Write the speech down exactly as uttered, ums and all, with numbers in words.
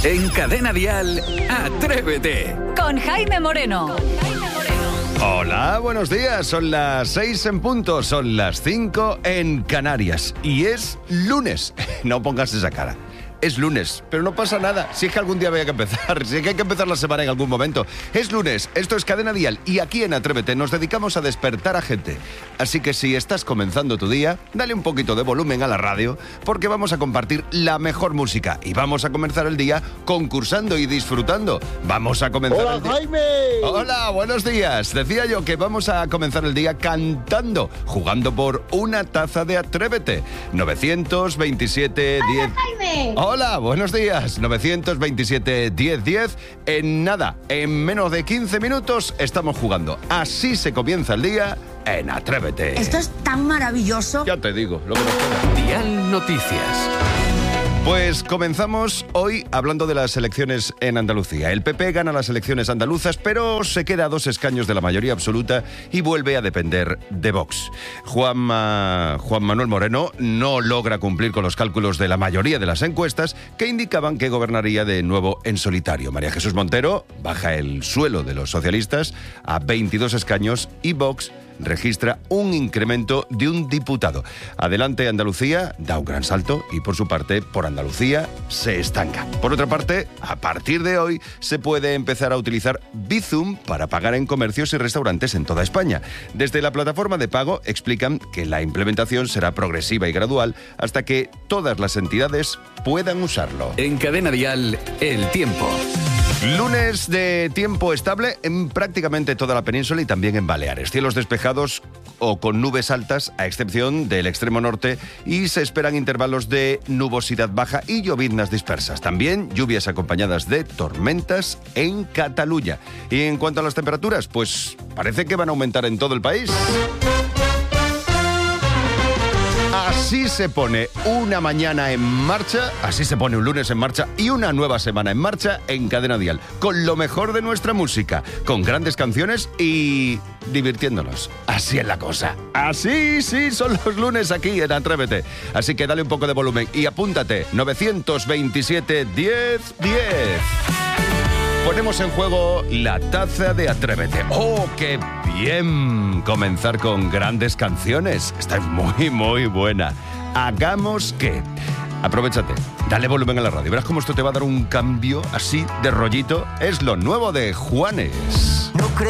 En Cadena Dial, Atrévete. Con Jaime Moreno. Hola, buenos días. Son las seis en punto, son las cinco en Canarias. Y es lunes. No pongas esa cara. Es lunes, pero no pasa nada. Si es que algún día había que empezar, si es que hay que empezar la semana en algún momento. Es lunes, esto es Cadena Dial y aquí en Atrévete nos dedicamos a despertar a gente. Así que si estás comenzando tu día, dale un poquito de volumen a la radio porque vamos a compartir la mejor música y vamos a comenzar el día concursando y disfrutando. Vamos a comenzar ¡Hola, el día... Jaime! Hola, buenos días. Decía yo que vamos a comenzar el día cantando, jugando por una taza de Atrévete. novecientos veintisiete diez... ¡Hola, Jaime! Hola, buenos días. novecientos veintisiete diez diez. En nada, en menos de quince minutos estamos jugando. Así se comienza el día en Atrévete. Esto es tan maravilloso. Ya te digo, lo que nos queda. Dial Noticias. Pues comenzamos hoy hablando de las elecciones en Andalucía. El P P gana las elecciones andaluzas, pero se queda a dos escaños de la mayoría absoluta y vuelve a depender de Vox. Juanma, Juan Manuel Moreno no logra cumplir con los cálculos de la mayoría de las encuestas que indicaban que gobernaría de nuevo en solitario. María Jesús Montero baja el suelo de los socialistas a veintidós escaños y Vox registra un incremento de un diputado. Adelante Andalucía da un gran salto y por su parte, por Andalucía se estanca. Por otra parte, a partir de hoy se puede empezar a utilizar Bizum para pagar en comercios y restaurantes en toda España. Desde la plataforma de pago explican que la implementación será progresiva y gradual hasta que todas las entidades puedan usarlo. En Cadena Dial, el tiempo. Lunes de tiempo estable en prácticamente toda la península y también en Baleares. Cielos despejados o con nubes altas, a excepción del extremo norte, y se esperan intervalos de nubosidad baja y lloviznas dispersas. También lluvias acompañadas de tormentas en Cataluña. Y en cuanto a las temperaturas, pues parece que van a aumentar en todo el país. Así se pone una mañana en marcha, así se pone un lunes en marcha y una nueva semana en marcha en Cadena Dial, con lo mejor de nuestra música, con grandes canciones y divirtiéndonos. Así es la cosa. Así, sí, son los lunes aquí en Atrévete. Así que dale un poco de volumen y apúntate, novecientos veintisiete diez diez. Ponemos en juego la taza de Atrévete. ¡Oh, qué bien! Comenzar con grandes canciones. Esta es muy, muy buena. Hagamos que... Aprovechate, dale volumen a la radio. Verás cómo esto te va a dar un cambio así de rollito. Es lo nuevo de Juanes. No creo